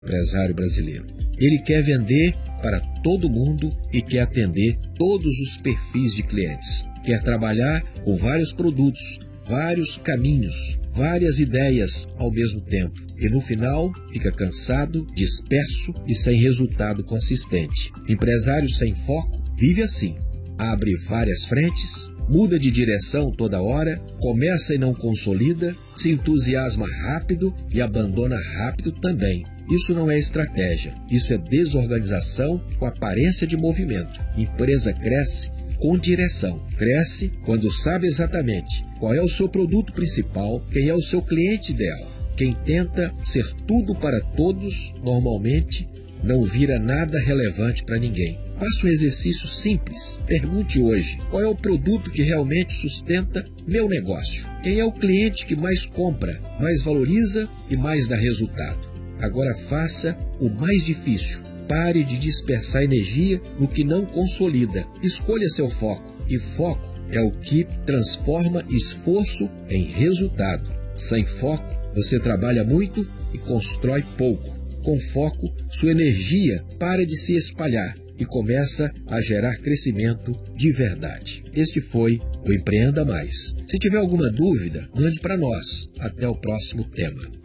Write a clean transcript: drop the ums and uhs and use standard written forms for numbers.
empresário brasileiro. Ele quer vender para todo mundo e quer atender todos os perfis de clientes. Quer trabalhar com vários produtos, vários caminhos, várias ideias ao mesmo tempo. E no final fica cansado, disperso e sem resultado consistente. Empresário sem foco vive assim. Abre várias frentes, muda de direção toda hora, começa e não consolida, se entusiasma rápido e abandona rápido também. Isso não é estratégia, isso é desorganização com aparência de movimento. Empresa cresce com direção. Cresce quando sabe exatamente qual é o seu produto principal, quem é o seu cliente ideal. Quem tenta ser tudo para todos, normalmente, não vira nada relevante para ninguém. Faça um exercício simples. Pergunte hoje, qual é o produto que realmente sustenta meu negócio? Quem é o cliente que mais compra, mais valoriza e mais dá resultado? Agora faça o mais difícil. Pare de dispersar energia no que não consolida. Escolha seu foco. E foco é o que transforma esforço em resultado. Sem foco, você trabalha muito e constrói pouco. Com foco, sua energia para de se espalhar e começa a gerar crescimento de verdade. Este foi o Empreenda Mais. Se tiver alguma dúvida, mande para nós. Até o próximo tema.